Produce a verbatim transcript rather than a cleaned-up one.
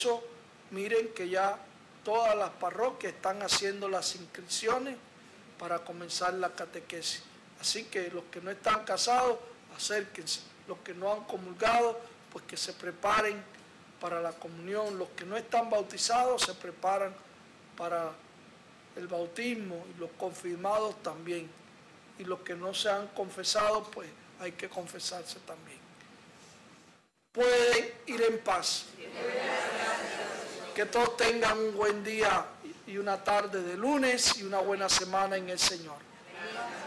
eso, miren que ya todas las parroquias están haciendo las inscripciones para comenzar la catequesis. Así que los que no están casados, acérquense. Los que no han comulgado, pues que se preparen para la comunión. Los que no están bautizados se preparan para el bautismo, y los confirmados también. Y los que no se han confesado, pues hay que confesarse también. Pueden ir en paz. Que todos tengan un buen día y una tarde de lunes y una buena semana en el Señor.